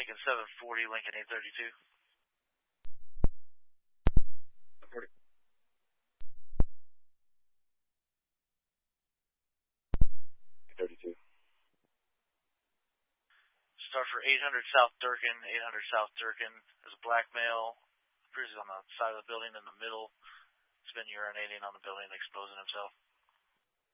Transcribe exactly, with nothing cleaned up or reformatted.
Lincoln seven forty, Lincoln eight thirty-two. forty. eight thirty-two. Start for eight hundred South Durkin, eight hundred South Durkin. There's a black male, appears on the side of the building in the middle. He's been urinating on the building, exposing himself.